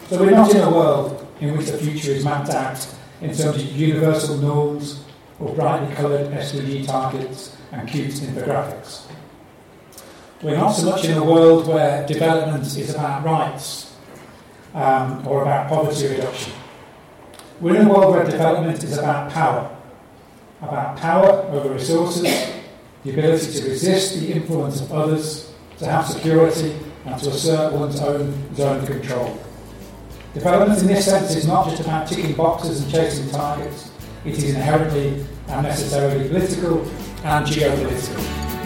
So we're not in a world in which the future is mapped out in terms of universal norms or brightly coloured SDG targets and cute infographics. We're not so much in a world where development is about rights or about poverty reduction. We're in a world where development is about power over resources, the ability to resist the influence of others, to have security, and to assert one's own zone of control. Development in this sense is not just about ticking boxes and chasing targets. It is inherently and necessarily political and geopolitical.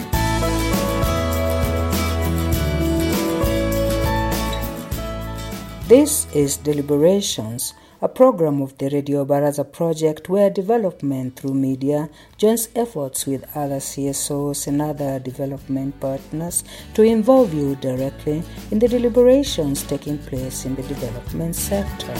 This is Deliberations, a program of the Radio Baraza project where development through media joins efforts with other CSOs and other development partners to involve you directly in the deliberations taking place in the development sector.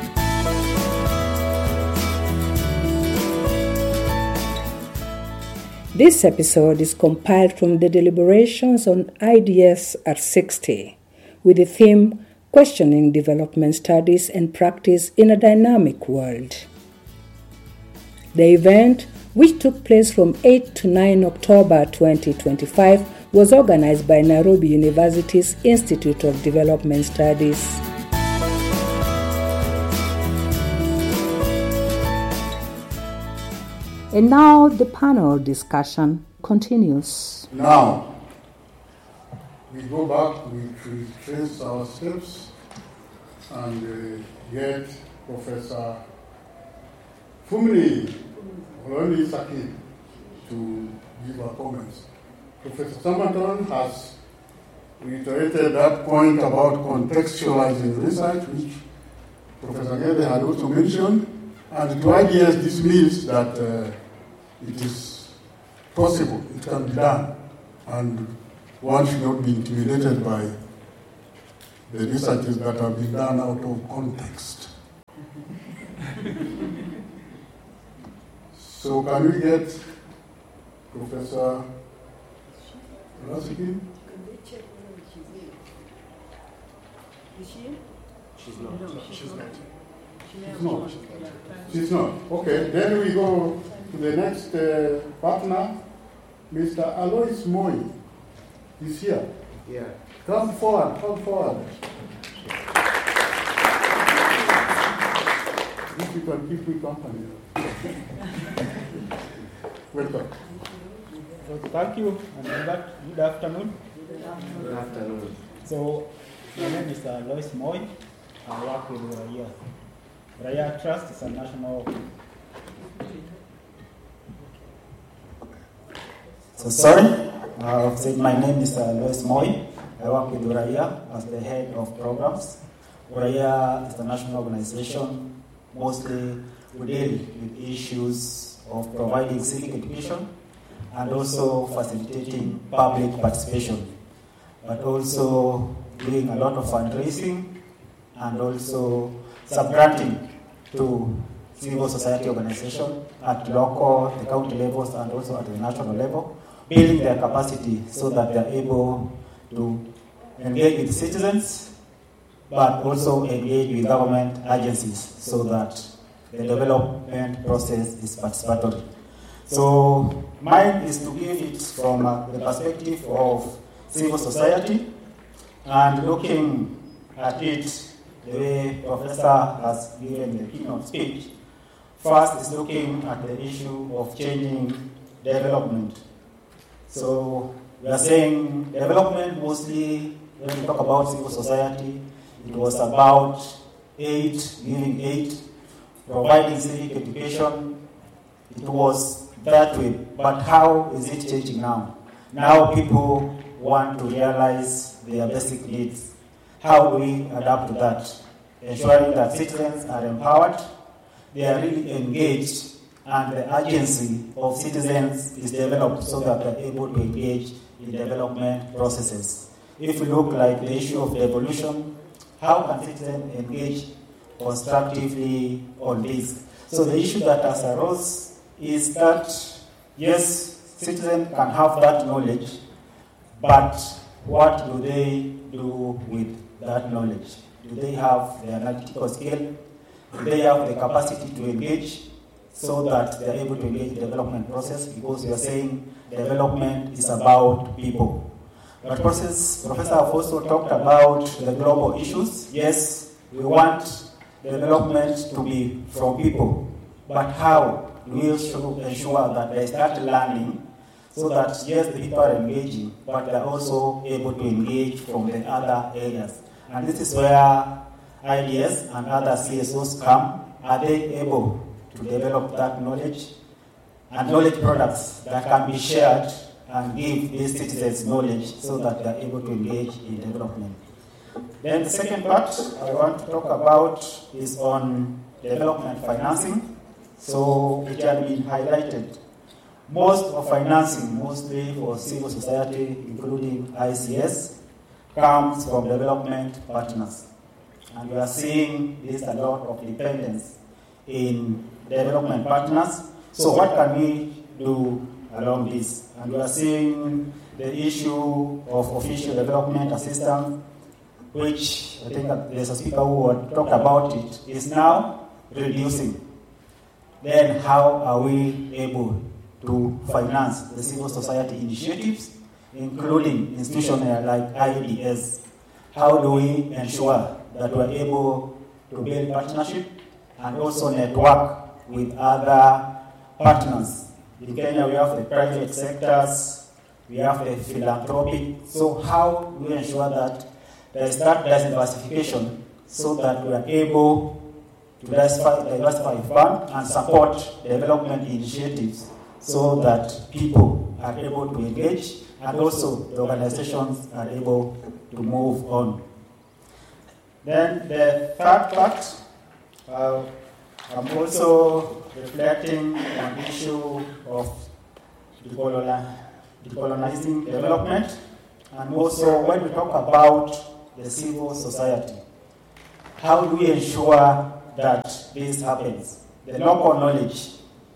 This episode is compiled from the deliberations on IDS at 60 with the theme Questioning Development Studies and Practice in a Dynamic World. The event, which took place from 8 to 9 October 2025, was organized by Nairobi University's Institute of Development Studies. And now the panel discussion continues. Now, we go back, we trace our steps and get Professor Fumini Oloni Saki to give her comments. Professor Samaton has reiterated that point about contextualizing research, which Professor Gede had also mentioned, and to IDS this means that it is possible, it can be done, and one should not be intimidated by the researches that have been done out of context. So can we get Professor Lasiki? Is she? She's not. No, She's not. She's not. She's not. Okay, then we go to the next partner, Mr. Alois Moi. He's here. Yeah. Come forward, come forward. If you can keep me company. Welcome. So thank you and good afternoon. Good afternoon. So my name is Alois Moi. I work with Uraia. Uraia Trust is a national. So sorry. My name is Alois Moi. I work with Uraia as the head of programs. Uraia is a national organization. Mostly we deal with issues of providing civic education and also facilitating public participation, but also doing a lot of fundraising and also subgranting to civil society organizations at local, the county levels, and also at the national level, building their capacity so that they're able to engage with citizens, but also engage with government agencies so that the development process is participatory. So mine is to give it from the perspective of civil society and looking at it the way Professor has given the keynote speech. First is looking at the issue of changing development. So we are saying development mostly, when we talk about civil society, it was about aid, giving aid, providing civic education. It was that way. But how is it changing now? Now people want to realize their basic needs. How do we adapt to that? Ensuring that citizens are empowered, they are really engaged, and the agency of citizens is developed so that they are able to engage in development processes. If we look like the issue of devolution, how can citizens engage constructively on this? So the issue that has arose is that, yes, citizens can have that knowledge, but what do they do with that knowledge? Do they have the analytical skill? Do they have the capacity to engage so that they are able to engage in the development process? Because we are saying development is about people. But Professor have also talked about the global issues. Yes, we want development to be from people. But how do we ensure that they start learning so that, yes, the people are engaging, but they're also able to engage from the other areas? And this is where IDS and other CSOs come. Are they able to develop that knowledge and knowledge products that can be shared and give these citizens knowledge so that they're able to engage in development? Then the second part I want to talk about is on development financing. So it has been highlighted. Most of financing, mostly for civil society, including ICS, comes from development partners. And we are seeing this a lot of dependence in development partners. So what can we do along this? And we are seeing the issue of official development assistance, which I think there's a speaker who talked about it, is now reducing. Then how are we able to finance the civil society initiatives, including institutional like IDS? How do we ensure that we are able to build partnership and also network with other partners? In Kenya, we have the private sectors, we have the philanthropic. So how do we ensure that there is that diversification so that we are able to diversify fund and support development initiatives so that people are able to engage and also the organizations are able to move on. Then the third part, I'm also reflecting on the issue of decolonizing development, and also when we talk about the civil society, how do we ensure that this happens? The local knowledge,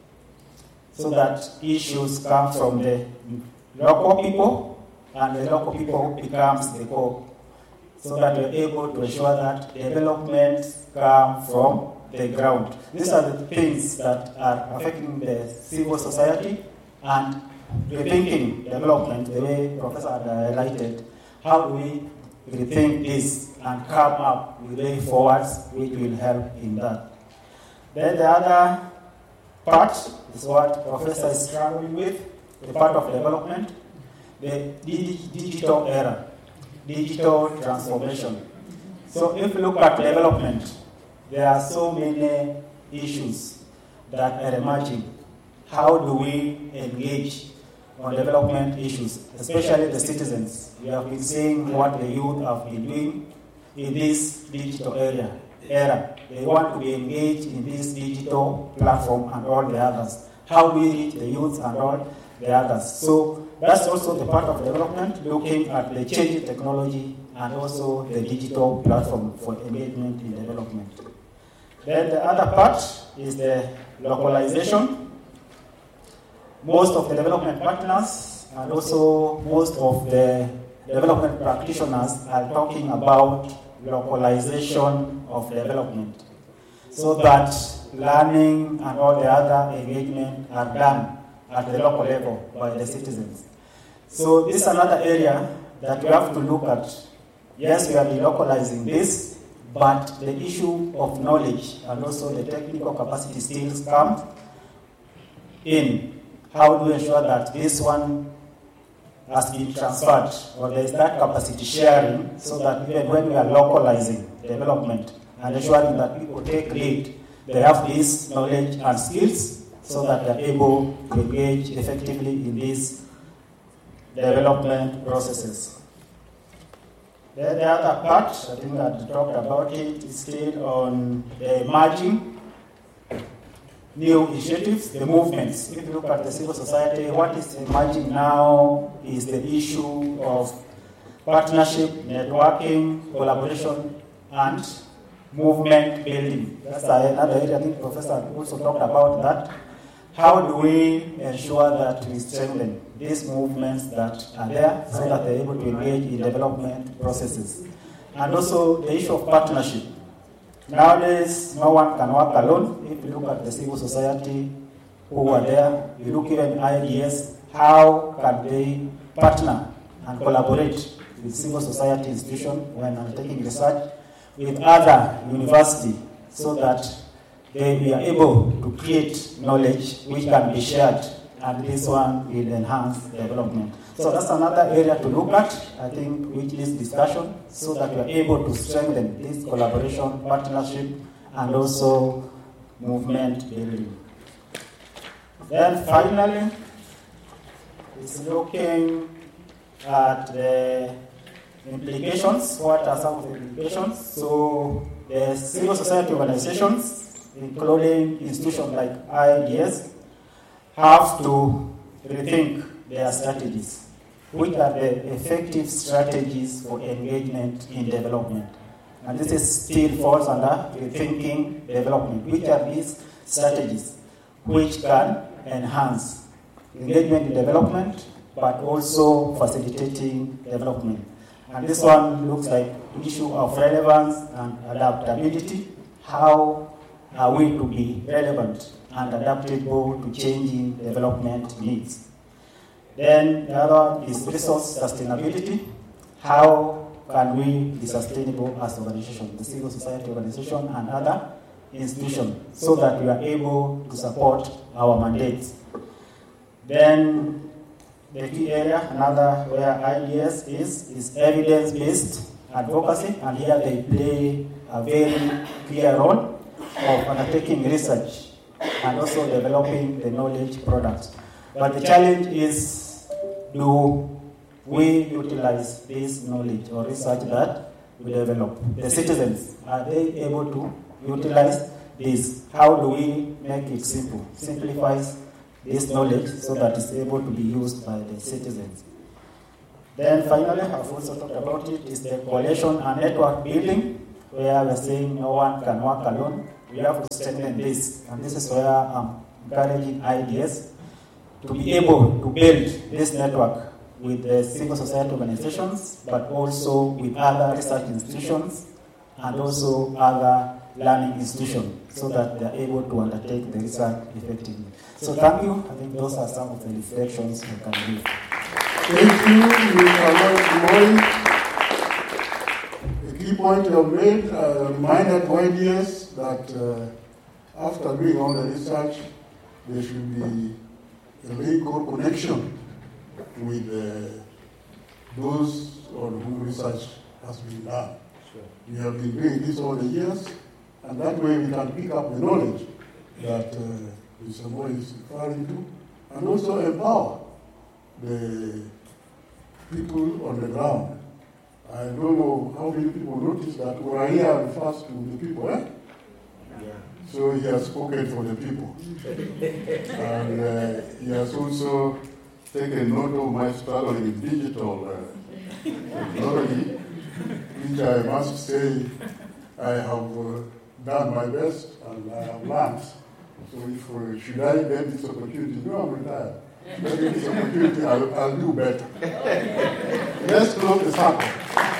so that issues come from the local people, and the local people becomes the core, so that we're able to ensure that development comes from the ground. These are the things that are affecting the civil society, and rethinking development, the way Professor had highlighted. How do we rethink this and come up with way forwards which will help in that? Then the other part is what Professor is struggling with, the part of development, the digital era, digital transformation. So if you look at development, there are so many issues that are emerging. How do we engage on development issues, especially the citizens? We have been seeing what the youth have been doing in this digital era. They want to be engaged in this digital platform and all the others. How do we reach the youth and all the others? So that's also the part of development, looking at the changing technology and also the digital platform for engagement in development. Then the other part is the localization. Most of the development partners and also most of the development practitioners are talking about localization of development, so that learning and all the other engagement are done at the local level by the citizens. So this is another area that we have to look at. Yes, we are delocalizing this, but the issue of knowledge and also the technical capacity skills come in. How do we ensure that this one has been transferred, or there is that capacity sharing, so that even when we are localizing development and ensuring that people take lead, they have this knowledge and skills so that they are able to engage effectively in these development processes. Then the other part, I think I talked about it, is still on the emerging new initiatives, the movements. If you look at the civil society, what is emerging now is the issue of partnership, networking, collaboration, and movement building. That's another area. I think Professor also talked about that. How do we ensure that we strengthen these movements that are there so that they're able to engage in development processes? And also the issue of partnership. Nowadays, no one can work alone. If you look at the civil society who are there, you look even IDS, how can they partner and collaborate with civil society institutions when undertaking research, with other universities, so that we are able to create knowledge which can be shared, and this one will enhance development. So that's another area to look at, I think, with this discussion, so that we are able to strengthen this collaboration, partnership, and also movement building. Then finally, it's looking at the implications. What are some of the implications? So the civil society organizations, including institutions like IDS, have to rethink their strategies. Which are the effective strategies for engagement in development? And this is still falls under rethinking development. Which are these strategies which can enhance engagement in development, but also facilitating development? And this one looks like issue of relevance and adaptability. How are we to be relevant and adaptable to changing development needs? Then the other is resource sustainability. How can we be sustainable as organizations, the civil society organization and other institutions, so that we are able to support our mandates? Then the key area, another where IDS is evidence-based advocacy, and here they play a very clear role of undertaking research and also developing the knowledge products. But the challenge is, do we utilize this knowledge or research that we develop? The citizens, are they able to utilize this? How do we make it simple? Simplifies this knowledge so that it's able to be used by the citizens. Then finally, I've also talked about it, is the coalition and network building, where we're saying no one can work alone. We have to strengthen this, and this is where I'm encouraging IDS to be able to build this network with the civil society organizations, but also with other research institutions and also other learning institutions, so that they are able to undertake the research effectively. So thank you. I think those are some of the reflections we can give. Thank you, Mr. The key point you have made reminded IDS that after doing all the research, there should be a link or connection with those on whom research has been done. Sure. We have been doing this all the years, and that way we can pick up the knowledge that Mr. Moy is referring to, and also empower the people on the ground. I don't know how many people notice that Uraia refers to the people, eh? Yeah. So he has spoken for the people. And he has also taken note of my struggle in digital technology, which I must say I have done my best and I have learned. So if should I get this opportunity? No, I'm retired. If I get this opportunity, I'll do better. Let's close the circle.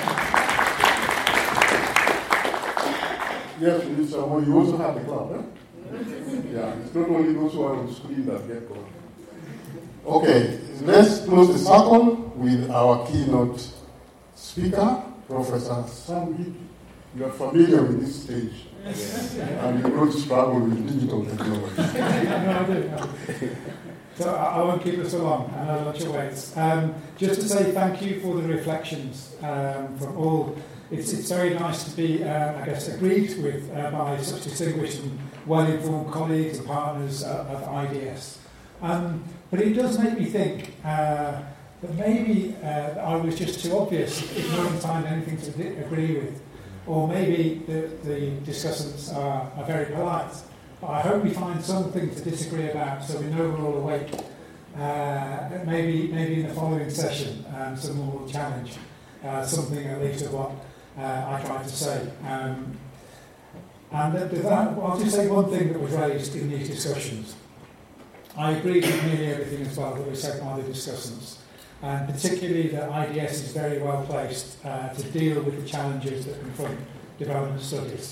Yes, Mr. Moy, you also have the club, eh? Yeah, it's not only those who are on the screen that get called. Okay, let's close the circle with our keynote speaker, Professor Sam Gidi. You are familiar with this stage, and you don't struggle with digital technology. No, I do. So I won't keep us so long, and I'll let you wait. Just to say thank you for the reflections from all. It's very nice to be, I guess, agreed with by such distinguished and well-informed colleagues and partners of IDS. But it does make me think that maybe I was just too obvious if no one found anything to agree with. Or maybe the discussants are very polite. But I hope we find something to disagree about so we know we're all awake. Maybe in the following session, someone will challenge something at least of what I tried to say. And with that, I'll just say one thing that was raised in these discussions. I agree with nearly everything as well that was said by the discussants. and particularly that IDS is very well placed to deal with the challenges that confront development studies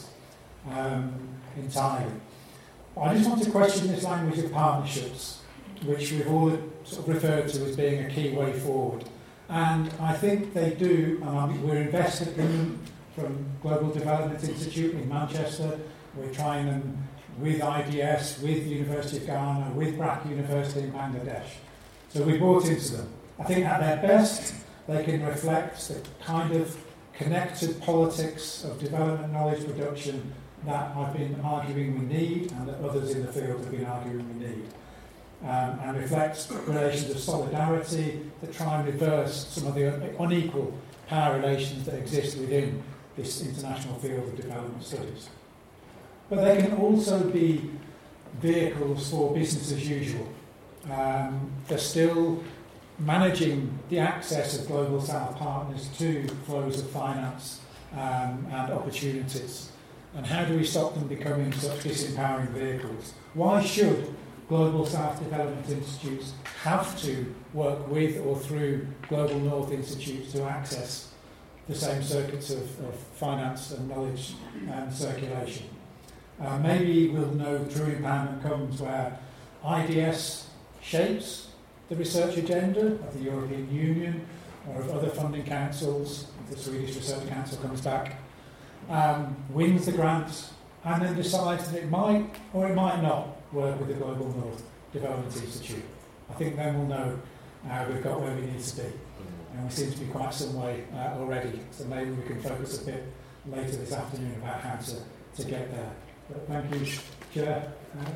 entirely. I just want to question this language of partnerships, which we've all sort of referred to as being a key way forward. And I think they do, and we're invested in them from Global Development Institute in Manchester. We're trying them with IDS, with the University of Ghana, with BRAC University in Bangladesh. So we bought into them. I think at their best, they can reflect the kind of connected politics of development knowledge production that I've been arguing we need and that others in the field have been arguing we need. And reflects relations of solidarity that try and reverse some of the unequal power relations that exist within this international field of development studies. But they can also be vehicles for business as usual. They're still managing the access of Global South partners to flows of finance and opportunities. And how do we stop them becoming such disempowering vehicles? Why should Global South Development Institutes have to work with or through Global North Institutes to access the same circuits of finance and knowledge and circulation? Maybe we'll know true empowerment comes where IDS shapes the research agenda of the European Union or of other funding councils, if the Swedish Research Council comes back, wins the grants, and then decides that it might or it might not work with the Global North Development Institute. I think then we'll know we've got where we need to be. And we seem to be quite some way already, so maybe we can focus a bit later this afternoon about how to get there. But thank you, Chair,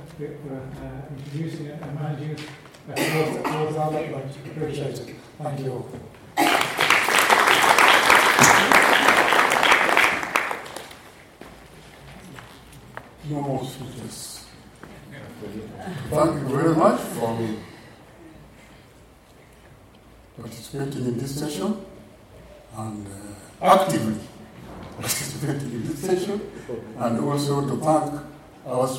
for introducing it and managing it towards our late lunch. Appreciate it. Thank you all. No more speeches. Thank you very much for participating in this session and actively participating in this session, and also to thank our